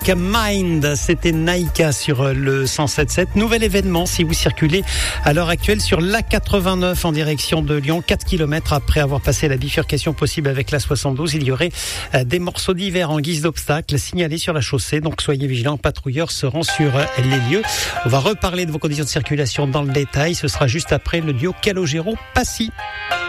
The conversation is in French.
Mind, c'était Naïka sur le 107.7. Nouvel événement si vous circulez à l'heure actuelle sur l'A89 en direction de Lyon. 4 km après avoir passé la bifurcation possible avec l'A72, il y aurait des morceaux d'hiver en guise d'obstacle signalés sur la chaussée. Donc soyez vigilants, patrouilleurs seront sur les lieux. On va reparler de vos conditions de circulation dans le détail. Ce sera juste après le duo Calogero-Passy.